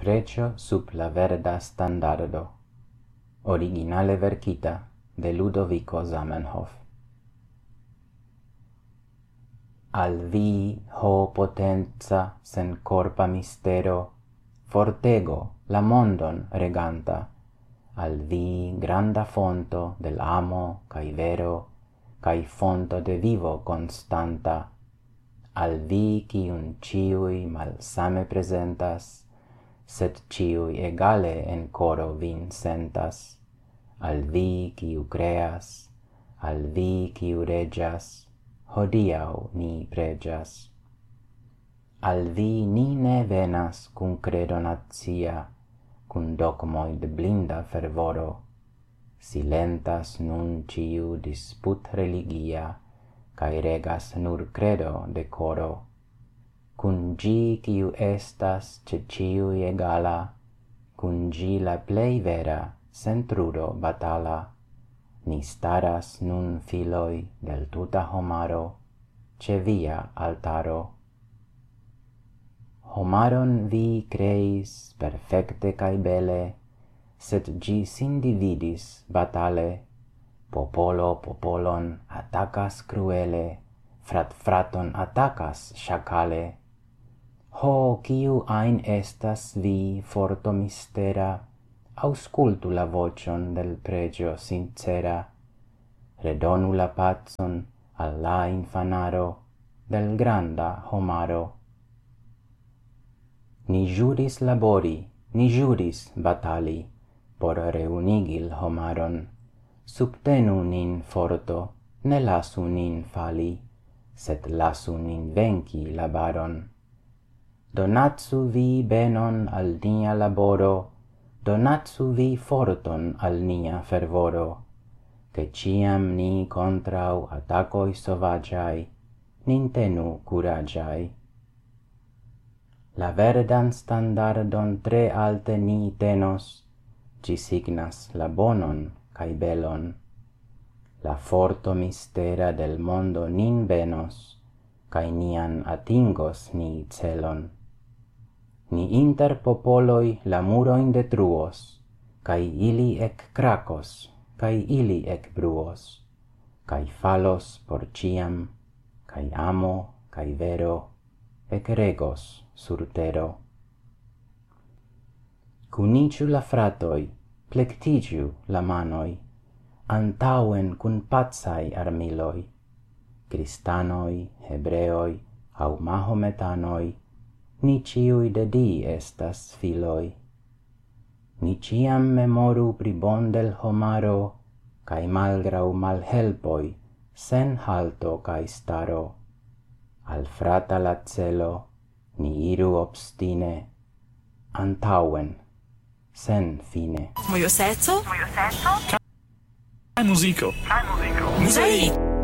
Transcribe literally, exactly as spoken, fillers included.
Reĝo sub la verda standardo, originale verkita de Ludovico Zamenhof. Al vi, ho potenza sencorpa mistero, fortego la mondon reganta, al vi granda fonto del amo cae vero, cae fonto de vivo constanta, al vi quiun ciui malsame presentas, sed ciui egale en coro vin sentas, al vi quiu creas, al vi quiu regias, hodiau ni pregias. Al vi ni ne venas cum credo natia, cum dogmoi de blinda fervoro, silentas nun ciu disput religia, cae regas nur credo decoro, cun gi quiu estas ce ciui egala, cun gi la plei vera, sentrudo batala, ni staras nun filoi del tuta homaro, ce via altaro. Homaron vi creis perfecte cae bele, sed gi sin dividis batale, popolo popolon attacas cruele, frat fraton attacas shacale. Ho, quiu ain estas vi forto mistera, auscultu la vocion del pregio sincera, redonu la pacon al la infanaro del granda homaro. Ni juris labori, ni juris batali, por reunigil homaron, subtenu nin forto, ne lasu nin fali, sed lasu nin venci la baron. Donatsu vi benon al nia laboro, donatsu vi forton al nia fervoro, che ciam ni contrau attacoi sovagiai, nin tenu curagiai. La verdan standardon tre alte ni tenos, ci signas la bonon cae belon. La forto mistera del mondo nin venos, cae nian atingos ni celon. Ni inter popoloi la muroin detruos, cae ili ec cracos, cae ili ec bruos, cae falos por ciam, cae amo, cae vero, ec regos sur tero. Cuniciu la fratoi, plectigiu la manoi, antauen cun pazai armiloi, Cristanoi, Hebreoi, au Mahometanoi, ni ciui de di estas filoi. Ni ciam memoru pri bon del homaro, cae malgrau malhelpoi, sen halto cae staro. Al frata la celo, ni iru obstine, antauen, sen fine. Mojo serco? Mojo serco? Kaj muziko? Muzei!